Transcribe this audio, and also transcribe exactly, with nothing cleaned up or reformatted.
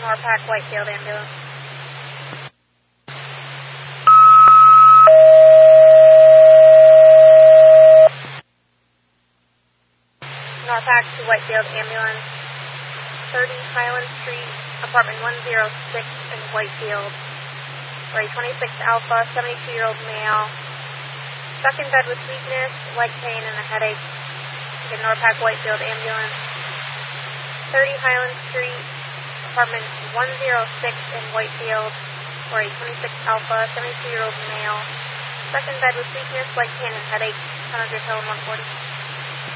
Norpac Whitefield ambulance. Norpac to Whitefield ambulance, thirty Highland Street, apartment one oh six in Whitefield, for a twenty-six alpha, seventy-two-year-old male, stuck in bed with weakness, leg pain, and a headache. Get Norpac Whitefield ambulance, thirty Highland Street, apartment one oh six in Whitefield, for a twenty-six alpha, seventy-two-year-old male, stuck in bed with weakness, leg pain, and headache. San Jose Tone one forty.